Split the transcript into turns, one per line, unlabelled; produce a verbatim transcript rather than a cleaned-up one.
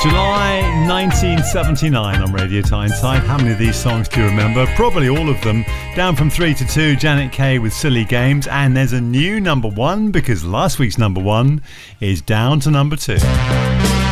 July nineteen seventy-nine on Radio Tyneside. How many of these songs do you remember? Probably all of them. Down from three to two, Janet Kay with Silly Games. And there's a new number one because last week's number one is down to number two.